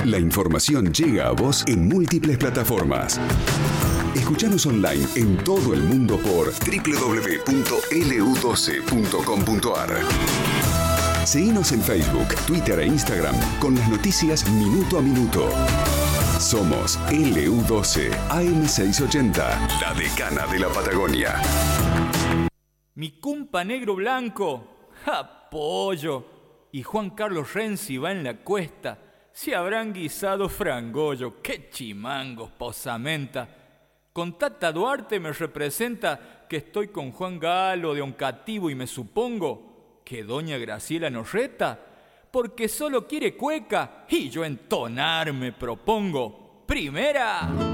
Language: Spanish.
La información llega a vos en múltiples plataformas. Escuchanos online en todo el mundo por www.lu12.com.ar. Seguinos en Facebook, Twitter e Instagram con las noticias minuto a minuto. Somos LU12 AM680, la decana de la Patagonia. Mi cumpa negro blanco, apoyo. Y Juan Carlos Renzi va en la cuesta. Se habrán guisado frangollo, qué chimangos, posamenta. Con Tata Duarte me representa que estoy con Juan Galo de Oncativo y me supongo que doña Graciela nos reta porque solo quiere cueca y yo entonar me propongo. Primera.